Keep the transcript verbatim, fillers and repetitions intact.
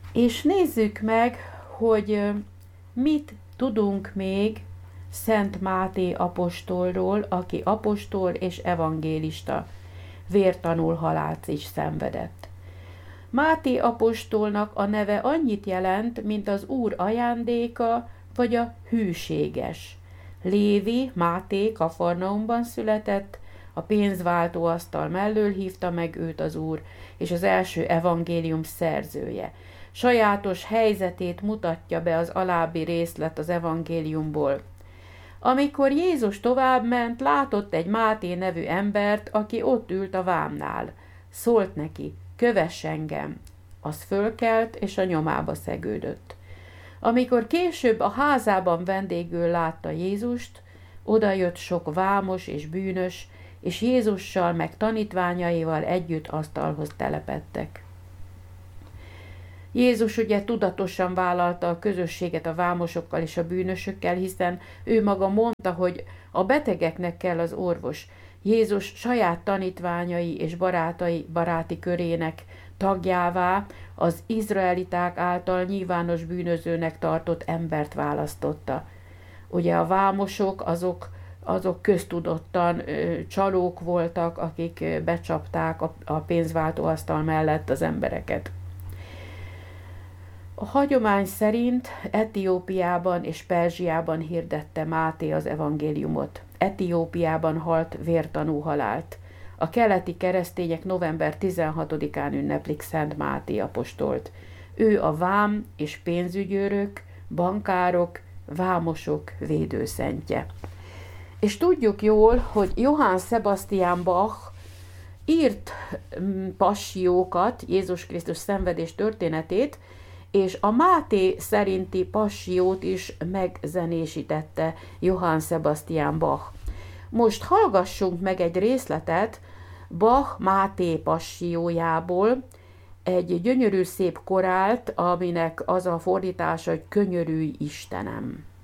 És nézzük meg, hogy mit tudunk még Szent Máté apostolról, aki apostol és evangélista, vértanul halált is szenvedett. Máté apostolnak a neve annyit jelent, mint az Úr ajándéka, vagy a hűséges. Lévi, Máté Kafarnaumban született, a pénzváltóasztal mellől hívta meg őt az Úr, és az első evangélium szerzője. Sajátos helyzetét mutatja be az alábbi részlet az evangéliumból. Amikor Jézus továbbment, látott egy Máté nevű embert, aki ott ült a vámnál. Szólt neki, kövess engem. Az fölkelt, és a nyomába szegődött. Amikor később a házában vendégül látta Jézust, odajött sok vámos és bűnös, és Jézussal meg tanítványaival együtt asztalhoz telepedtek. Jézus ugye tudatosan vállalta a közösséget a vámosokkal és a bűnösökkel, hiszen ő maga mondta, hogy a betegeknek kell az orvos. Jézus saját tanítványai és barátai baráti körének tagjává az izraeliták által nyilvános bűnözőnek tartott embert választotta. Ugye a vámosok azok, azok köztudottan ö, csalók voltak, akik becsapták a, a pénzváltóasztal mellett az embereket. A hagyomány szerint Etiópiában és Perzsiában hirdette Máté az evangéliumot. Etiópiában halt vértanú halált. A keleti keresztények november tizenhatodikán ünneplik Szent Máté apostolt. Ő a vám és pénzügyőrök, bankárok, vámosok védőszentje. És tudjuk jól, hogy Johann Sebastian Bach írt passiókat, Jézus Krisztus szenvedés történetét, és a Máté szerinti passiót is megzenésítette Johann Sebastian Bach. Most hallgassunk meg egy részletet Bach Máté passiójából, egy gyönyörű szép korált, aminek az a fordítása, hogy Könyörülj Istenem.